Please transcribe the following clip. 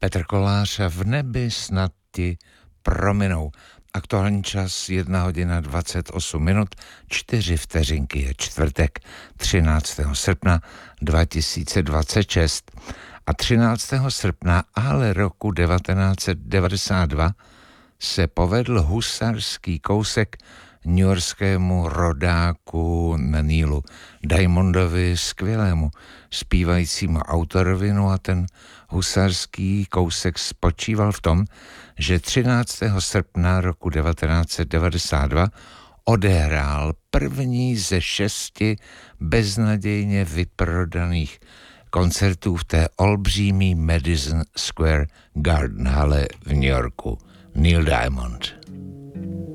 Petr Kolář a v nebi snad ti prominou. Aktuální čas 1 hodina 28 minut, 4 vteřinky, je čtvrtek 13. srpna 2026 a 13. srpna ale roku 1992 se povedl husarský kousek newyorskému rodáku na Nílu Diamondovi, skvělému zpívajícímu autorovi. No a ten husarský kousek spočíval v tom, že 13. srpna roku 1992 odehrál první ze 6 beznadějně vyprodaných koncertů v té olbřímý Madison Square Garden hale v New Yorku. Neil Diamond.